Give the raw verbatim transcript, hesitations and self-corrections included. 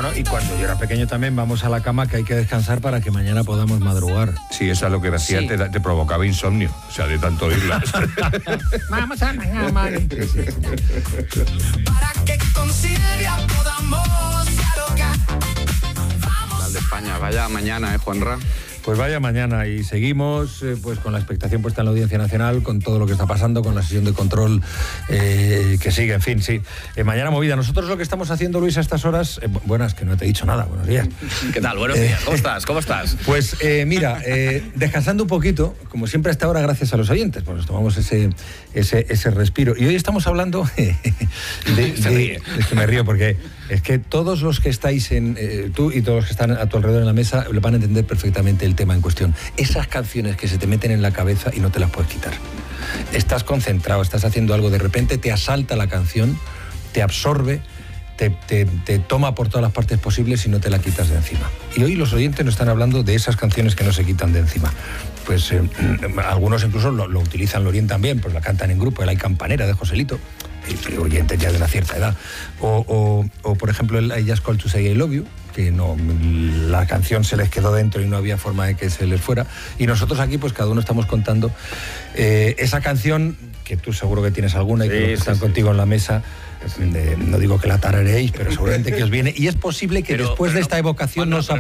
Bueno, y cuando yo era pequeño también, vamos a la cama que hay que descansar para que mañana podamos madrugar. Sí, eso es lo que hacía, sí. te, te provocaba insomnio, o sea, de tanto oírla. Vamos a la cama. Para que concilia podamos dialogar. Vamos. De España, vaya mañana, ¿eh, Juanra? Pues vaya mañana y seguimos eh, pues con la expectación puesta en la Audiencia Nacional, con todo lo que está pasando, con la sesión de control eh, que sigue, en fin, sí. Eh, mañana movida. Nosotros lo que estamos haciendo, Luis, a estas horas... Eh, buenas, que no te he dicho nada. Buenos días. ¿Qué tal? Buenos días. ¿Cómo estás? ¿Cómo estás? Pues eh, mira, eh, descansando un poquito, como siempre a esta hora, gracias a los oyentes, pues nos tomamos ese, ese, ese respiro. Y hoy estamos hablando... de, Se ríe. De, es que me río porque es que todos los que estáis en... Eh, tú y todos los que están a tu alrededor en la mesa le van a entender perfectamente el tema en cuestión. Esas canciones que se te meten en la cabeza y no te las puedes quitar. Estás concentrado, estás haciendo algo, de repente te asalta la canción, te absorbe, te, te, te toma por todas las partes posibles y no te la quitas de encima. Y hoy los oyentes nos están hablando de esas canciones que no se quitan de encima. Pues eh, algunos incluso lo, lo utilizan, lo orientan bien, pues la cantan en grupo, el Hay Campanera de Joselito, oyentes ya de una cierta edad. O, o, o por ejemplo, el I Just Called to Say I Love You, que no, la canción se les quedó dentro y no había forma de que se les fuera. Y nosotros aquí, pues cada uno estamos contando eh, esa canción, que tú seguro que tienes alguna, y sí, que los que sí, están sí. contigo en la mesa, eh, no digo que la tarareéis, pero seguramente que os viene. Y es posible que pero, después pero de esta evocación no, no